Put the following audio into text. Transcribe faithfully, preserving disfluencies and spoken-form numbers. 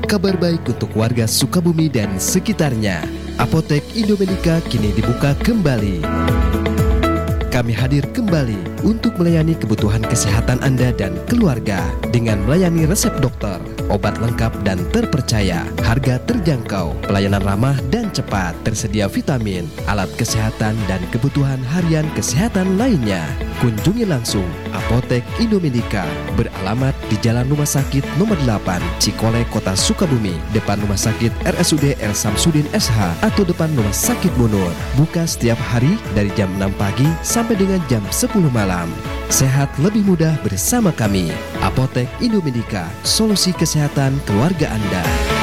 Kabar baik untuk warga Sukabumi dan sekitarnya. Apotek Indomedica kini dibuka kembali. Kami hadir kembali untuk melayani kebutuhan kesehatan Anda dan keluarga dengan melayani resep dokter, obat lengkap dan terpercaya, harga terjangkau, pelayanan ramah dan cepat, tersedia vitamin, alat kesehatan dan kebutuhan harian kesehatan lainnya. Kunjungi langsung Apotek Indomedica, beralamat di Jalan Rumah Sakit nomor delapan, Cikole, Kota Sukabumi, depan Rumah Sakit R S U D R Samsudin S H atau depan Rumah Sakit Bunur. Buka setiap hari dari jam enam pagi sampai dengan jam sepuluh malam. Sehat lebih mudah bersama kami. Apotek Indomedica, solusi kesehatan keluarga Anda.